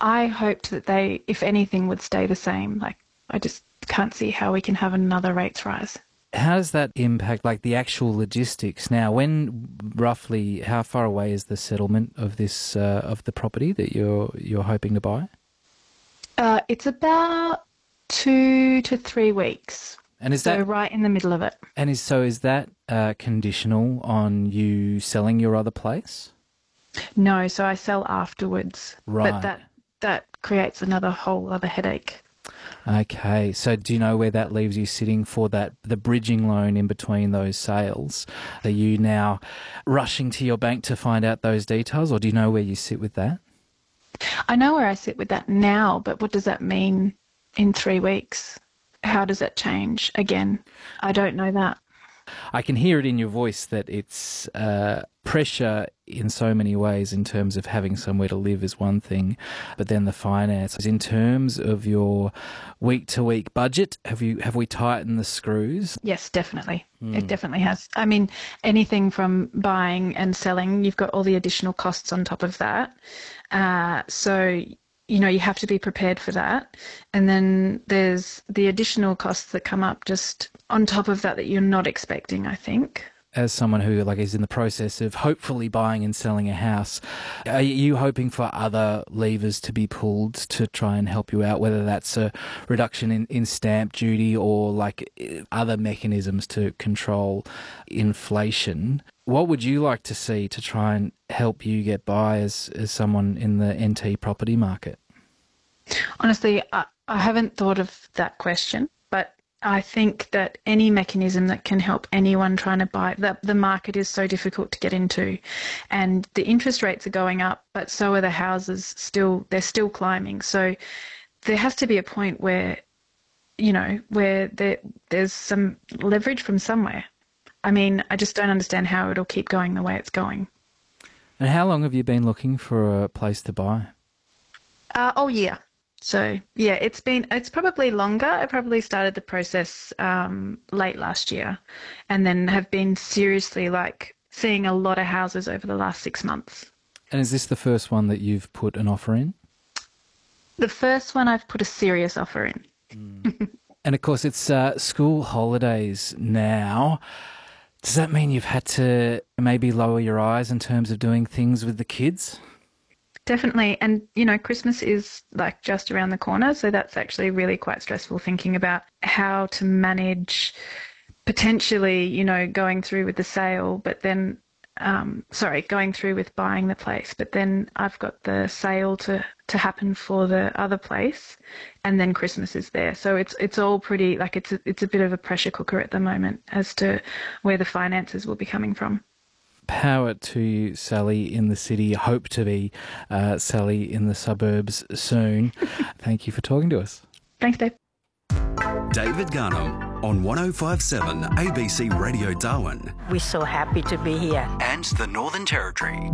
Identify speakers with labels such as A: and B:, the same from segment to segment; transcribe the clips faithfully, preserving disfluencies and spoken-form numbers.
A: I hoped that they, if anything, would stay the same. Like, I just can't see how we can have another rates rise.
B: How does that impact, like, the actual logistics? Now, when roughly, how far away is the settlement of this uh, of the property that you're you're hoping to buy?
A: Uh, it's about two to three weeks.
B: And is
A: so
B: that
A: right in the middle of it?
B: And is so is that uh, conditional on you selling your other place?
A: No, so I sell afterwards.
B: Right.
A: But that that creates another whole other headache.
B: Okay, so do you know where that leaves you sitting for that the bridging loan in between those sales? Are you now rushing to your bank to find out those details, or do you know where you sit with that?
A: I know where I sit with that now, but what does that mean in three weeks? How does that change again? I don't know that.
B: I can hear it in your voice that it's uh, pressure in so many ways in terms of having somewhere to live is one thing, but then the finances. In terms of your week-to-week budget, have you have we tightened the screws?
A: Yes, definitely.
B: Mm.
A: It definitely has. I mean, anything from buying and selling, you've got all the additional costs on top of that. Uh, so... you know, you have to be prepared for that. And then there's the additional costs that come up just on top of that that you're not expecting, I think.
B: As someone who like is in the process of hopefully buying and selling a house, are you hoping for other levers to be pulled to try and help you out, whether that's a reduction in, in stamp duty or like other mechanisms to control inflation? What would you like to see to try and help you get by as, as someone in the N T property market?
A: Honestly, I, I haven't thought of that question, but I think that any mechanism that can help anyone trying to buy, the, the market is so difficult to get into, and the interest rates are going up, but so are the houses still, they're still climbing. So there has to be a point where, you know, where there, there's some leverage from somewhere. I mean, I just don't understand how it'll keep going the way it's going.
B: And how long have you been looking for a place to buy?
A: Uh, oh, yeah. So, yeah, it's been, it's probably longer. I probably started the process um, late last year and then have been seriously like seeing a lot of houses over the last six months.
B: And is this the first one that you've put an offer in?
A: The first one I've put a serious offer in.
B: Mm. And of course, it's uh, school holidays now. Does that mean you've had to maybe lower your eyes in terms of doing things with the kids?
A: Definitely. And, you know, Christmas is like just around the corner. So that's actually really quite stressful thinking about how to manage potentially, you know, going through with the sale, but then, um, sorry, going through with buying the place. But then I've got the sale to, to happen for the other place, and then Christmas is there. So it's it's all pretty, like it's a, it's a bit of a pressure cooker at the moment as to where the finances will be coming from.
B: Power to you, Sally in the city. Hope to be uh, Sally in the suburbs soon. Thank you for talking to us.
A: Thanks, Dave.
C: David Garnham on one oh five seven A B C Radio Darwin.
D: We're so happy to be here.
C: And the Northern Territory.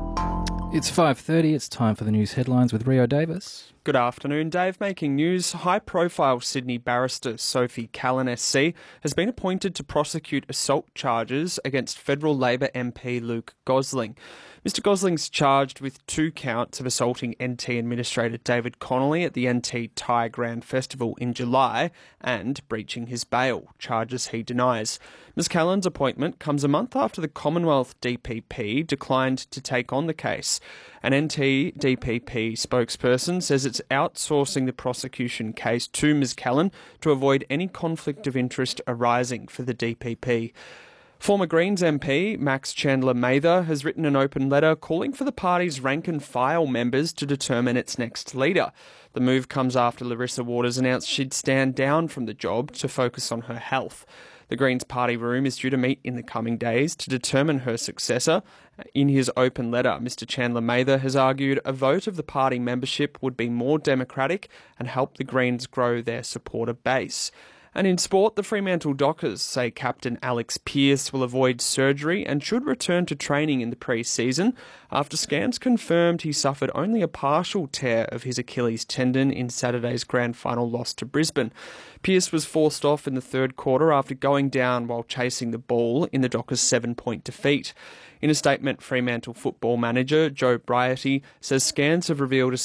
B: It's five thirty. It's time for the news headlines with Rio Davis.
E: Good afternoon, Dave. Making news, high-profile Sydney barrister Sophie Callan S C has been appointed to prosecute assault charges against federal Labor M P Luke Gosling. Mister Gosling's charged with two counts of assaulting N T Administrator David Connolly at the N T Thai Grand Festival in July and breaching his bail, charges he denies. Miz Callan's appointment comes a month after the Commonwealth D P P declined to take on the case. An N T D P P spokesperson says it's outsourcing the prosecution case to Miz Callan to avoid any conflict of interest arising for the D P P. Former Greens M P Max Chandler-Mather has written an open letter calling for the party's rank-and-file members to determine its next leader. The move comes after Larissa Waters announced she'd stand down from the job to focus on her health. The Greens party room is due to meet in the coming days to determine her successor. In his open letter, Mister Chandler-Mather has argued a vote of the party membership would be more democratic and help the Greens grow their supporter base. And in sport, the Fremantle Dockers say captain Alex Pearce will avoid surgery and should return to training in the pre-season after scans confirmed he suffered only a partial tear of his Achilles tendon in Saturday's grand final loss to Brisbane. Pearce was forced off in the third quarter after going down while chasing the ball in the Dockers' seven-point defeat. In a statement, Fremantle football manager Joe Briety says scans have revealed a